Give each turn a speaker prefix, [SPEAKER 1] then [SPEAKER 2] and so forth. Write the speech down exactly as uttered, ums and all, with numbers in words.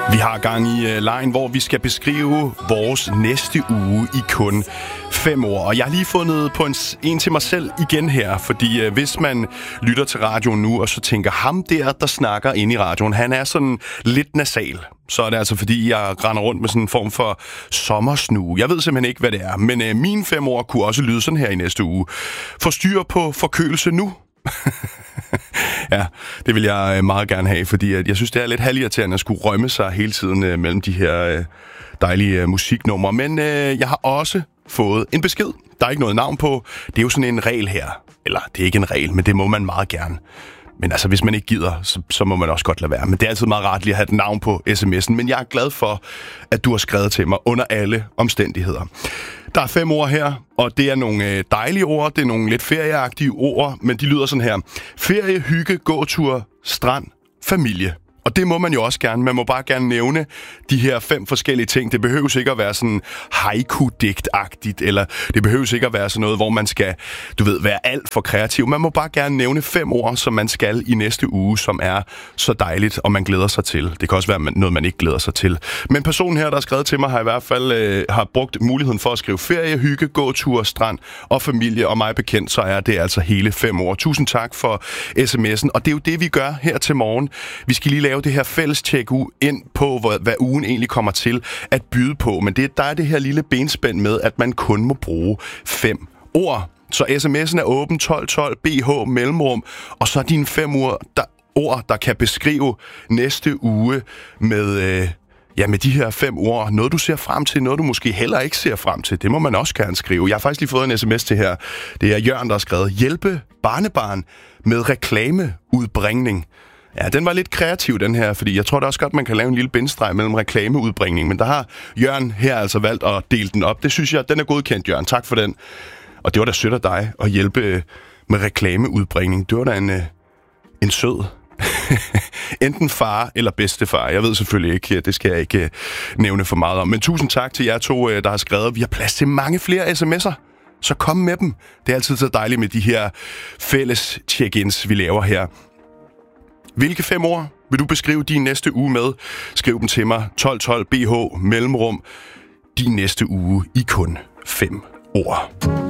[SPEAKER 1] Vi har gang i uh, lejen, hvor vi skal beskrive vores næste uge i kun fem år. Og jeg har lige fundet på en, en til mig selv igen her, fordi uh, hvis man lytter til radioen nu, og så tænker, ham der, der snakker inde i radioen, han er sådan lidt nasal. Så er det altså, fordi jeg render rundt med sådan en form for sommersnue. Jeg ved simpelthen ikke, hvad det er, men uh, mine fem år kunne også lyde sådan her i næste uge. Få styr på forkølelse nu. Ja, det vil jeg meget gerne have, fordi jeg synes, det er lidt halvirriterende at skulle rømme sig hele tiden øh, mellem de her øh, dejlige øh, musiknumre. Men øh, jeg har også fået en besked. Der er ikke noget navn på. Det er jo sådan en regel her. Eller, det er ikke en regel, men det må man meget gerne. Men altså, hvis man ikke gider, så, så må man også godt lade være. Men det er altid meget rart lige at have et navn på sms'en. Men jeg er glad for, at du har skrevet til mig under alle omstændigheder. Der er fem ord her, og det er nogle dejlige ord, det er nogle lidt ferieagtige ord, men de lyder sådan her. Ferie, hygge, gåtur, strand, familie. Og det må man jo også gerne. Man må bare gerne nævne de her fem forskellige ting. Det behøves ikke at være sådan haiku-digt-agtigt, eller det behøves ikke at være sådan noget, hvor man skal, du ved, være alt for kreativ. Man må bare gerne nævne fem ord, som man skal i næste uge, som er så dejligt, og man glæder sig til. Det kan også være noget, man ikke glæder sig til. Men personen her, der har skrevet til mig, har i hvert fald øh, har brugt muligheden for at skrive ferie, hygge, gåtur, strand og familie. Og mig bekendt, så er det altså hele fem ord. Tusind tak for sms'en. Og det er jo det, vi gør her til morgen. Vi skal lige lave det her fælles tjek ind på, hvad, hvad ugen egentlig kommer til at byde på. Men det, der er det her lille benspænd med, at man kun må bruge fem ord. Så sms'en er åben tolv tolv B H mellemrum, og så er dine fem ord, der, ord, der kan beskrive næste uge med, øh, ja, med de her fem ord. Noget, du ser frem til, noget, du måske heller ikke ser frem til. Det må man også gerne skrive. Jeg har faktisk lige fået en sms til her. Det er Jørgen, der har skrevet, hjælpe barnebarn med reklameudbringning. Ja, den var lidt kreativ, den her, fordi jeg tror da også godt, man kan lave en lille bindestreg mellem reklameudbringning, men der har Jørgen her altså valgt at dele den op. Det synes jeg, den er godkendt, Jørgen. Tak for den. Og det var da sødt af dig at hjælpe med reklameudbringning. Det var da en, en sød. Enten far eller bedstefar. Jeg ved selvfølgelig ikke, det skal jeg ikke nævne for meget om. Men tusind tak til jer to, der har skrevet. Vi har plads til mange flere sms'er. Så kom med dem. Det er altid så dejligt med de her fælles check-ins, vi laver her. Hvilke fem ord vil du beskrive din næste uge med? Skriv dem til mig. tolv tolv B H mellemrum. Din næste uge i kun fem ord.